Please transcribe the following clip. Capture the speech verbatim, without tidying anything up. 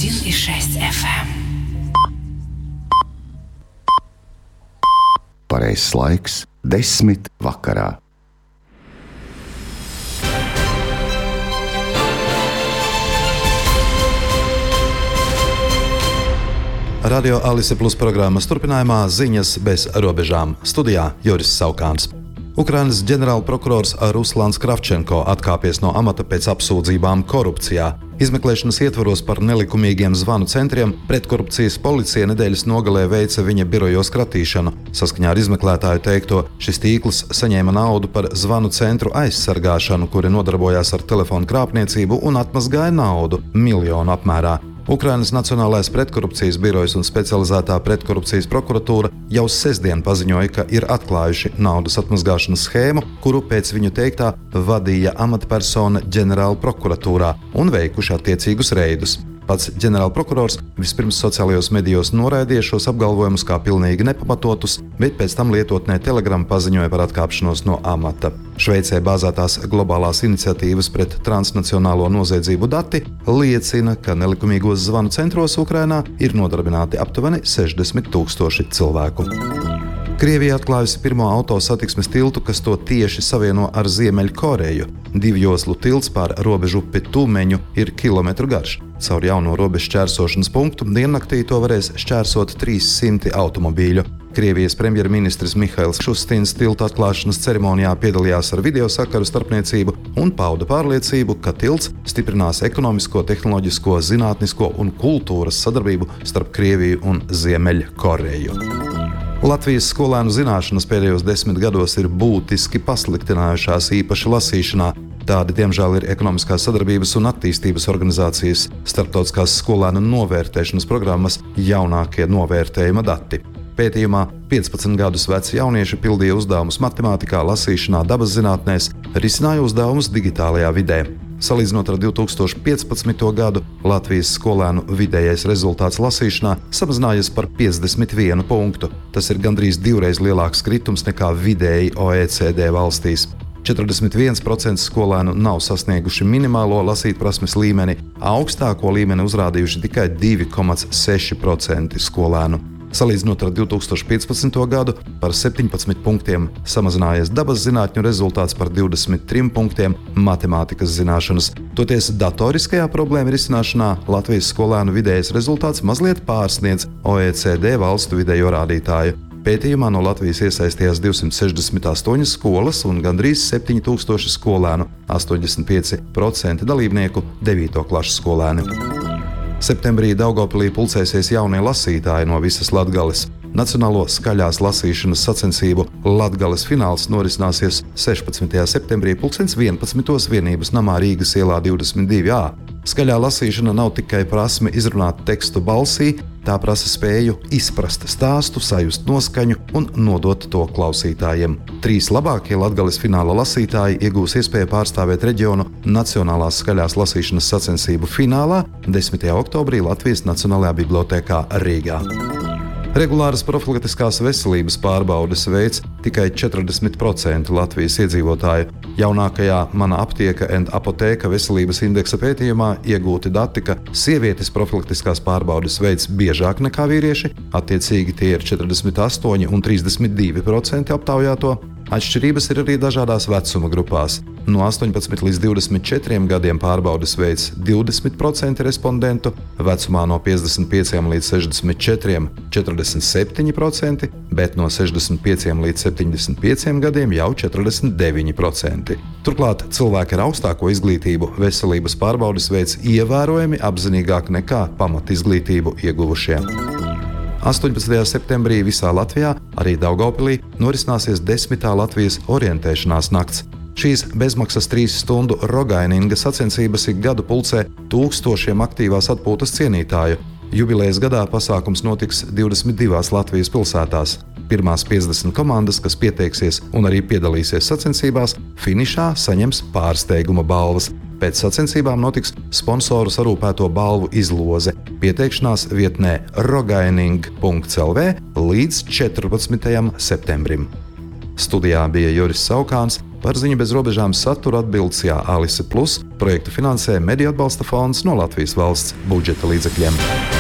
один и шесть эф эм. Pareizais laiks – desmit vakarā. Radio Alise Plus programmas turpinājumā ziņas bez robežām. Studijā Juris Saukāns. Ukrainas ģenerālprokurors Ruslans Kravčenko atkāpies no amata pēc apsūdzībām korupcijā. Izmeklēšanas ietvaros par nelikumīgiem zvanu centriem pretkorupcijas policija nedēļas nogalē veica viņa birojos kratīšanu. Saskaņā ar izmeklētāju teikto, šis tīkls saņēma naudu par zvanu centru aizsargāšanu, kuri nodarbojās ar telefonu krāpniecību un atmazgāja naudu miljonu apmērā. Ukrainas Nacionālais pretkorupcijas birojs un specializētā pretkorupcijas prokuratūra jau sestdien paziņoja, ka ir atklājuši naudas atmazgāšanas schēmu, kuru pēc viņu teiktā vadīja amatpersona ģenerālprokuratūrā un veikuši attiecīgus reidus. Pats ģenerālprokurors vispirms sociālajos medijos noraidīja šos apgalvojumus kā pilnīgi nepamatotus, bet pēc tam lietotnē Telegram paziņoja par atkāpšanos no amata. Šveicē bāzētās globālās iniciatīvas pret transnacionālo noziedzību dati liecina, ka nelikumīgos zvanu centros Ukrainā ir nodarbināti aptuveni sešdesmit tūkstoši cilvēku. Krievija atklājusi pirmo autosatiksmes tiltu, kas to tieši savieno ar Ziemeļkoreju. Divjoslu tilts pār robežu upi Tumeņu ir kilometru garš. Caur jauno robežu šķērsošanas punktu diennaktī to varēs šķērsot trīs simti automobīļu. Krievijas premjerministrs Mihails Šustins tilta atklāšanas ceremonijā piedalījās ar videosakaru starpniecību un pauda pārliecību, ka tilts stiprinās ekonomisko, tehnoloģisko, zinātnisko un kultūras sadarbību starp Krieviju un Ziemeļkoreju. Latvijas skolēnu zināšanas pēdējos desmit gados ir būtiski pasliktinājušās, īpaši lasīšanā. Tādi, diemžēl, ir ekonomiskās sadarbības un attīstības organizācijas starptautiskās skolēnu novērtēšanas programmas jaunākie novērtējuma dati. Pētījumā piecpadsmit gadus veci jaunieši pildīja uzdevumus matemātikā, lasīšanā, dabas zinātnēs, risināja uzdevumus digitālajā vidē. Salīdzinot ar divi tūkstoši piecpadsmito gadu, Latvijas skolēnu vidējais rezultāts lasīšanā samazinājies par piecdesmit vienu punktu. Tas ir gandrīz divreiz lielāks kritums nekā vidēji O E C D valstīs. četrdesmit viens procents skolēnu nav sasnieguši minimālo lasītprasmes līmeni, augstāko līmeni uzrādījuši tikai divi komats seši procenti skolēnu. Salīdzinot ar divi tūkstoši piecpadsmito gadu, par septiņpadsmit punktiem samazinājies dabas zinātņu rezultāts, par divdesmit trim punktiem matemātikas zināšanas. Toties datoriskajā problēma risināšanā Latvijas skolēnu vidējais rezultāts mazliet pārsniedz O E C D valstu vidējo rādītāju. Pētījumā no Latvijas iesaistījās divsimt sešdesmit astoņas skolas un gandrīz septiņi tūkstoši skolēnu, astoņdesmit pieci procenti dalībnieku devīto klašu skolēni. Septembrī Daugavpilī pulcēsies jaunie lasītāji no visas Latgales. Nacionālo skaļās lasīšanas sacensību Latgales fināls norisināsies sešpadsmitajā septembrī pulkstens vienpadsmitos Vienības namā Rīgas ielā divdesmit divi A. Skaļā lasīšana nav tikai prasme izrunāt tekstu balsī, tā prasa spēju izprast stāstu, sajust noskaņu un nodot to klausītājiem. Trīs labākie Latgales fināla lasītāji iegūs iespēju pārstāvēt reģionu Nacionālās skaļās lasīšanas sacensību finālā desmitajā oktobrī Latvijas Nacionālajā bibliotēkā Rīgā. Regulāras profilaktiskās veselības pārbaudes veids tikai četrdesmit procenti Latvijas iedzīvotāju. Jaunākajā Mana aptieka and apotēka veselības indeksa pētījumā iegūti dati, ka sievietes profilaktiskās pārbaudes veids biežāk nekā vīrieši, attiecīgi tie ir četrdesmit astoņi un trīsdesmit divi procenti aptaujāto. Atšķirības ir arī dažādās vecuma grupās. No astoņpadsmit līdz divdesmit četriem gadiem pārbaudes veids divdesmit procenti respondentu, vecumā no piecdesmit pieciem līdz sešdesmit četriem – četrdesmit septiņi procenti, bet no sešdesmit pieciem līdz septiņdesmit pieciem gadiem jau četrdesmit deviņi procenti. Turklāt cilvēki ar augstāko izglītību veselības pārbaudes veids ievērojami apzinīgāk nekā pamatizglītību ieguvušie. astoņpadsmitajā septembrī visā Latvijā, arī Daugavpilī, norisināsies desmitā Latvijas orientēšanās nakts. Šīs bezmaksas trīs stundu rogaininga sacensības ik gadu pulcē tūkstošiem aktīvās atpūtas cienītāju. Jubilejas gadā pasākums notiks divdesmit divās Latvijas pilsētās. Pirmās piecdesmit komandas, kas pieteiksies un arī piedalīsies sacensībās, finišā saņems pārsteiguma balvas. Pēc sacensībām notiks sponsoru sarūpēto balvu izloze. Pieteikšanās vietnē rogaining punkts L V līdz četrpadsmitajam septembrim. Studijā bija Juris Saukāns, Par ziņu bez robežām satura atbildes Alise Plus projektu finansē Mediju atbalsta fonds no Latvijas valsts budžeta līdzekļiem.